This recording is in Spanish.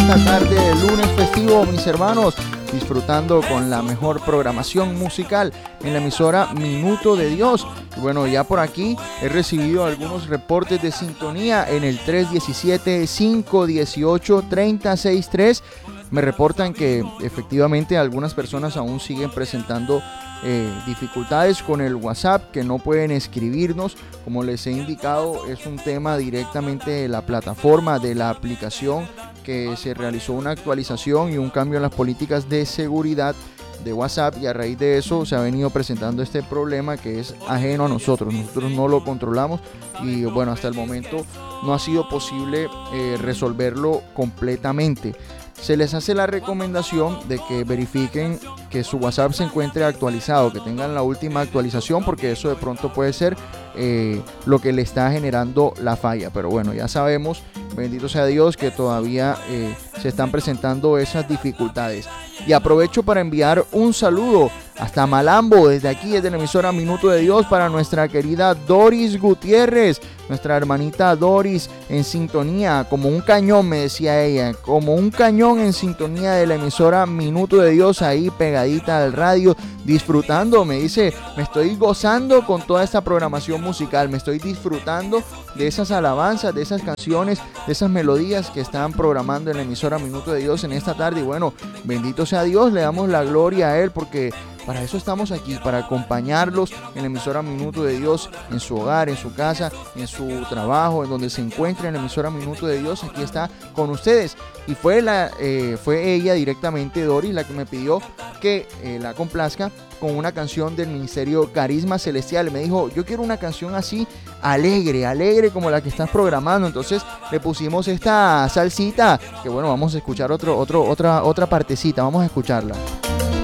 esta tarde de lunes festivo, mis hermanos, disfrutando con la mejor programación musical en la emisora Minuto de Dios. Y bueno, ya por aquí he recibido algunos reportes de sintonía en el 317-518-3063. Me reportan que efectivamente algunas personas aún siguen presentando dificultades con el WhatsApp, que no pueden escribirnos. Como les he indicado, es un tema directamente de la plataforma, de la aplicación, que se realizó una actualización y un cambio en las políticas de seguridad de WhatsApp, y a raíz de eso se ha venido presentando este problema que es ajeno a nosotros no lo controlamos, y bueno, hasta el momento no ha sido posible resolverlo completamente. Se les hace la recomendación de que verifiquen que su WhatsApp se encuentre actualizado, que tengan la última actualización, porque eso de pronto puede ser lo que le está generando la falla. Pero bueno, ya sabemos, bendito sea Dios, que todavía se están presentando esas dificultades. Y aprovecho para enviar un saludo hasta Malambo, desde aquí, desde la emisora Minuto de Dios, para nuestra querida Doris Gutiérrez, nuestra hermanita Doris, en sintonía, como un cañón, me decía ella, como un cañón en sintonía de la emisora Minuto de Dios, ahí pegadita al radio, disfrutando. Me dice, me estoy gozando con toda esta programación musical, me estoy disfrutando de esas alabanzas, de esas canciones, de esas melodías que están programando en la emisora Minuto de Dios en esta tarde. Y bueno, bendito sea Dios, le damos la gloria a Él, porque para eso estamos aquí, para acompañarlos en la emisora Minuto de Dios, en su hogar, en su casa, en su trabajo, en donde se encuentre en la emisora Minuto de Dios. Aquí está con ustedes. Y fue ella directamente, Doris, la que me pidió que la complazca con una canción del ministerio Carisma Celestial. Me dijo, yo quiero una canción así, alegre como la que estás programando. Entonces le pusimos esta salsita, que bueno, vamos a escuchar otra partecita, vamos a escucharla.